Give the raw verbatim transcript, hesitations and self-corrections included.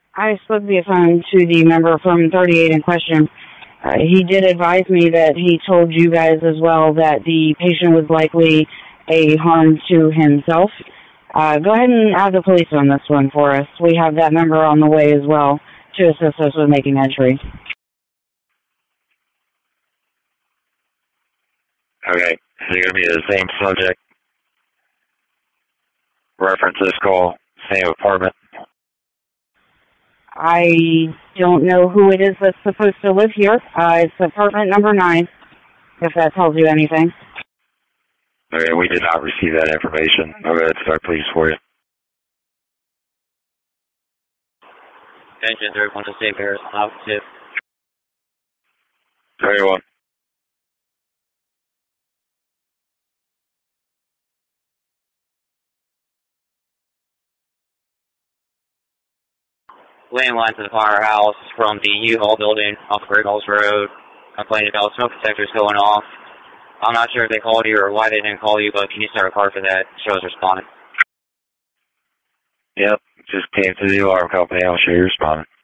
I spoke via phone to the member from thirty-eight in question. Uh, he did advise me that he told you guys as well that the patient was likely a harm to himself. Uh, go ahead and add the police on this one for us. We have that member on the way as well to assist us with making entry. Okay. Is it going to be the same subject? Reference this call, same apartment? I don't know who it is that's supposed to live here. Uh, it's apartment number nine, if that tells you anything. Okay, we did not receive that information. I'll go ahead and start police for you. Attention, third one to Saint Paris, opposite. Very well. Landline to the firehouse from the U-Haul building off Great Falls Road, complaining about smoke detectors going off. I'm not sure if they called you or why they didn't call you, but can you start a card for that? Show's responding. Yep, just came to the alarm company. I'll show you responding.